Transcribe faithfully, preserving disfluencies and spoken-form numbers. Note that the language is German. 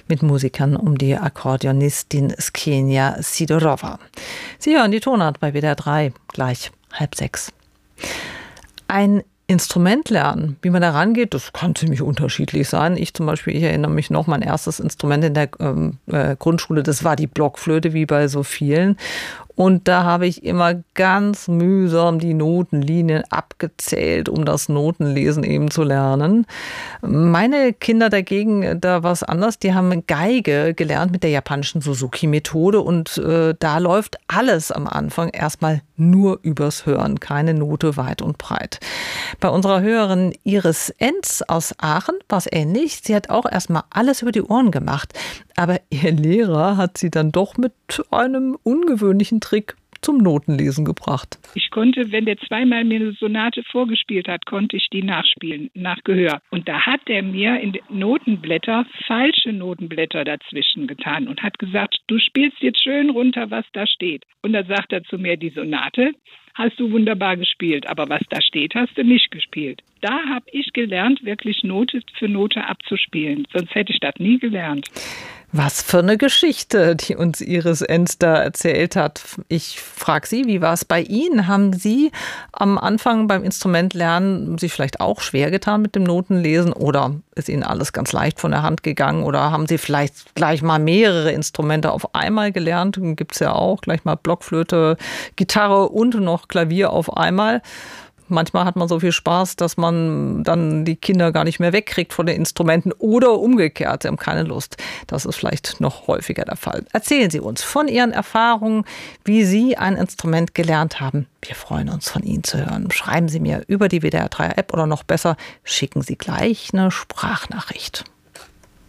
mit Musikern um die Akkordeonistin Skenia Sidorova. Sie hören die Tonart bei W D R drei, gleich halb sechs. Ein Instrument lernen, wie man da rangeht, das kann ziemlich unterschiedlich sein. Ich zum Beispiel, ich erinnere mich noch, mein erstes Instrument in der ähm, äh, Grundschule, das war die Blockflöte, wie bei so vielen. Und da habe ich immer ganz mühsam die Notenlinien abgezählt, um das Notenlesen eben zu lernen. Meine Kinder dagegen, da war es anders. Die haben Geige gelernt mit der japanischen Suzuki-Methode. Und äh, da läuft alles am Anfang erstmal nur übers Hören. Keine Note weit und breit. Bei unserer Hörerin Iris Enz aus Aachen war es ähnlich. Sie hat auch erstmal alles über die Ohren gemacht. Aber ihr Lehrer hat sie dann doch mit einem ungewöhnlichen Trick zum Notenlesen gebracht. Ich konnte, wenn der zweimal mir eine Sonate vorgespielt hat, konnte ich die nachspielen, nach Gehör. Und da hat er mir in Notenblätter falsche Notenblätter dazwischen getan und hat gesagt, du spielst jetzt schön runter, was da steht. Und dann sagt er zu mir, die Sonate hast du wunderbar gespielt, aber was da steht, hast du nicht gespielt. Da habe ich gelernt, wirklich Note für Note abzuspielen. Sonst hätte ich das nie gelernt. Was für eine Geschichte, die uns Iris Enz da erzählt hat. Ich frage Sie, wie war es bei Ihnen? Haben Sie am Anfang beim Instrumentlernen sich vielleicht auch schwer getan mit dem Notenlesen oder ist Ihnen alles ganz leicht von der Hand gegangen oder haben Sie vielleicht gleich mal mehrere Instrumente auf einmal gelernt? Gibt es ja auch, gleich mal Blockflöte, Gitarre und noch Klavier auf einmal. Manchmal hat man so viel Spaß, dass man dann die Kinder gar nicht mehr wegkriegt von den Instrumenten oder umgekehrt, sie haben keine Lust. Das ist vielleicht noch häufiger der Fall. Erzählen Sie uns von Ihren Erfahrungen, wie Sie ein Instrument gelernt haben. Wir freuen uns, von Ihnen zu hören. Schreiben Sie mir über die W D R drei App oder noch besser, schicken Sie gleich eine Sprachnachricht.